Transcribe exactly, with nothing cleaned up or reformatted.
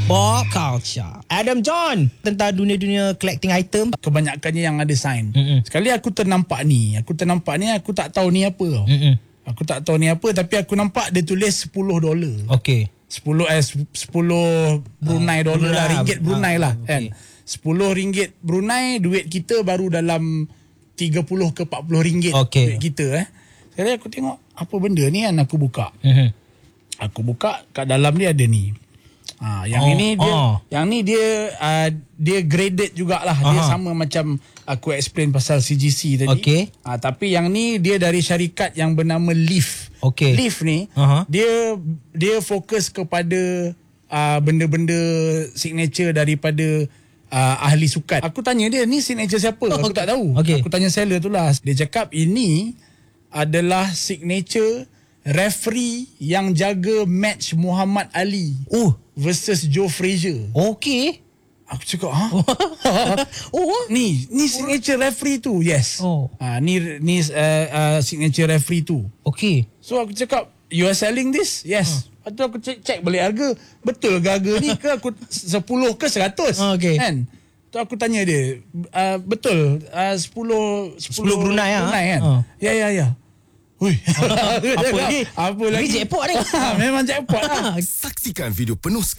Pop culture. Adam John tentang dunia-dunia collecting item. Kebanyakannya yang ada sign. Mm-mm. Sekali aku ternampak ni. Aku ternampak ni, aku tak tahu ni apa tau. Mm-mm. Aku tak tahu ni apa, tapi aku nampak dia tulis sepuluh dolar. Okey. sepuluh eh sepuluh Brunei Ah, dolar lah, Brunei. ringgit Brunei Ah, lah okey. kan. sepuluh ringgit Brunei, duit kita baru dalam tiga puluh ke empat puluh ringgit Okey. duit kita eh. Sekali aku tengok apa benda ni kan, aku buka. Mm-hmm. Aku buka, kat dalam dia ada ni. Ha, yang Oh, ini dia oh. yang ni dia uh, dia graded jugalah. Dia Aha. sama macam aku explain pasal C G C tadi. Okey. Ha, tapi yang ni dia dari syarikat yang bernama Leaf. Okey. Leaf ni Aha. dia dia fokus kepada uh, benda-benda signature daripada uh, ahli sukan. Aku tanya dia, ni signature siapa? Aku tak tahu. Okey. Aku tanya seller tu lah. Dia cakap ini adalah signature referee yang jaga match Muhammad Ali Oh, versus Joe Frazier. okey. Aku cakap, ha? Oh. Ni, ni signature referee tu. Yes. Oh. Ha, ni ni uh, uh, signature referee tu. Okey. So aku cakap, you are selling this? Yes. Lepas tu aku cek, cek balik harga. Betul ke harga ni ke aku sepuluh ke seratus? Oh, okey. Kan? Tu aku tanya dia, uh, betul uh, sepuluh sepuluh Brunei ah. Brunei kan? Oh. Ya ya ya. Hui. Apa lagi? Apa lagi? Ini jackpot ni. Memang jackpot lah. Saksikan video penuh